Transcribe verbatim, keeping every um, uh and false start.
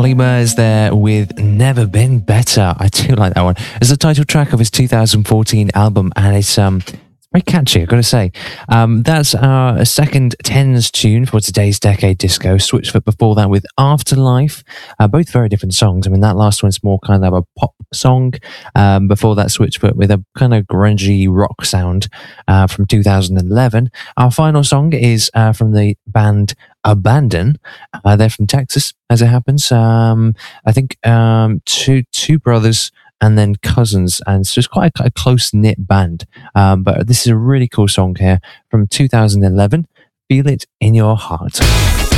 Halima is there with Never Been Better. I do like that one. It's the title track of his two thousand fourteen album, and it's um very catchy, I've got to say. Um, that's our second tens tune for today's Decade Disco. Switchfoot before that with Afterlife. Uh, both very different songs. I mean, that last one's more kind of a pop song. Um, before that, Switchfoot with a kind of grungy rock sound uh, from two thousand eleven. Our final song is uh, from the band Abandon. Uh, they're from Texas, as it happens. Um, I think um, two two brothers and then cousins, and so it's quite a, a close-knit band. Um, but this is a really cool song here from two thousand eleven, Feel It in Your Heart.